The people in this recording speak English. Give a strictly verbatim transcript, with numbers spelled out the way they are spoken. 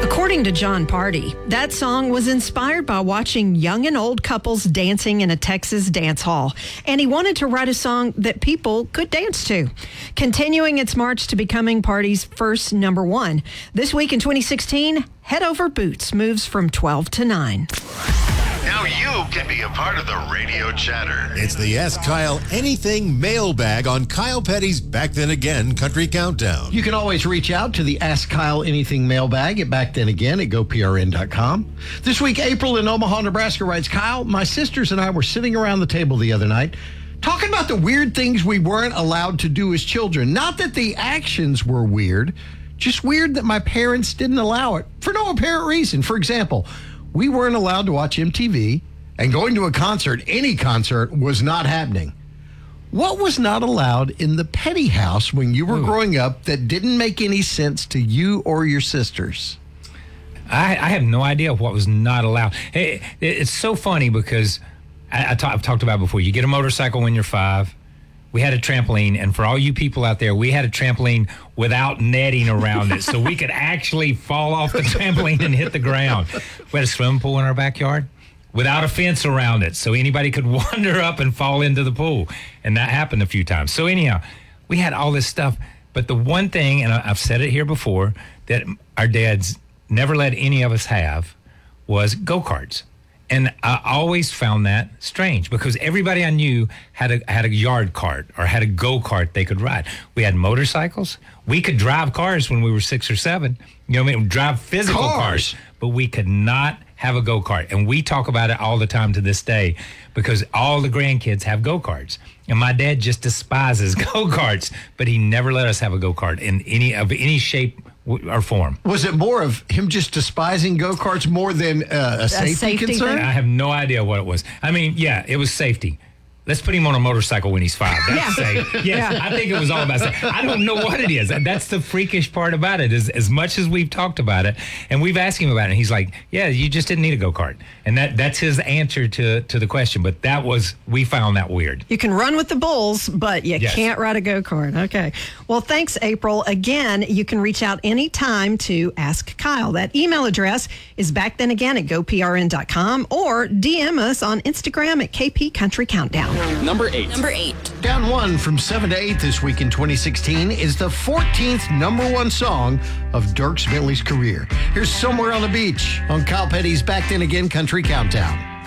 According to John Party, that song was inspired by watching young and old couples dancing in a Texas dance hall, and he wanted to write a song that people could dance to, continuing its march to becoming Party's first number one. This week in twenty sixteen, Head Over Boots moves from twelve to nine. Now you can be a part of the radio chatter. It's the Ask Kyle Anything mailbag on Kyle Petty's Back Then Again Country Countdown. You can always reach out to the Ask Kyle Anything mailbag at Back Then Again at go p r n dot com. This week, April in Omaha, Nebraska writes, Kyle, my sisters and I were sitting around the table the other night talking about the weird things we weren't allowed to do as children. Not that the actions were weird, just weird that my parents didn't allow it for no apparent reason. For example, we weren't allowed to watch M T V, and going to a concert, any concert, was not happening. What was not allowed in the Petty house when you were Ooh. growing up that didn't make any sense to you or your sisters? I, I have no idea what was not allowed. It, it, it's so funny because I, I talk, I've talked about it before. You get a motorcycle when you're five. We had a trampoline, and for all you people out there, we had a trampoline without netting around it, so we could actually fall off the trampoline and hit the ground. We had a swimming pool in our backyard without a fence around it, so anybody could wander up and fall into the pool, and that happened a few times. So anyhow, we had all this stuff, but the one thing, and I've said it here before, that our dads never let any of us have was go-karts. And I always found that strange because everybody I knew had a had a yard cart or had a go-kart they could ride. We had motorcycles. We could drive cars when we were six or seven. You know what I mean? Drive physical cars. cars. But we could not have a go-kart. And we talk about it all the time to this day because all the grandkids have go-karts. And my dad just despises go-karts, but he never let us have a go-kart in any of any shape or form. Was it more of him just despising go-karts more than uh, a, a safety, safety concern? Thing? I have no idea what it was. I mean, yeah, it was safety. Let's put him on a motorcycle when he's five. That's yeah. safe. Yes, yeah. I think it was all about safe. I don't know what it is. That's the freakish part about it, is as much as we've talked about it, and we've asked him about it, and he's like, yeah, you just didn't need a go-kart. And that that's his answer to, to the question. But that was, we found that weird. You can run with the bulls, but you yes. can't ride a go-kart. Okay. Well, thanks, April. Again, you can reach out anytime to Ask Kyle. That email address is backthenagain at go p r n dot com or D M us on Instagram at K P Country Countdown. Number eight. Number eight. Down one from seven to eight this week in twenty sixteen is the fourteenth number one song of Dierks Bentley's career. Here's Somewhere on the Beach on Kyle Petty's Back Then Again Country Countdown.